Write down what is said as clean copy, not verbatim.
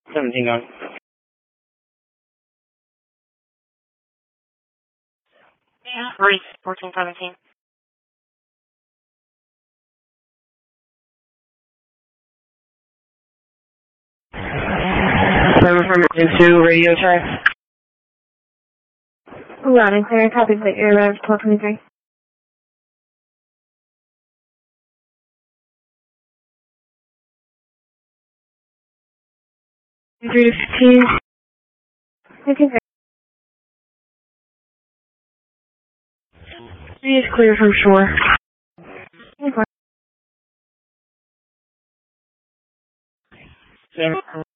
17 going. Yeah. Reese, 1417. Service emergency 2, radio check. Loud and clear, copy that you arrived 1223. 315. Okay, He is clear from shore. okay. 7.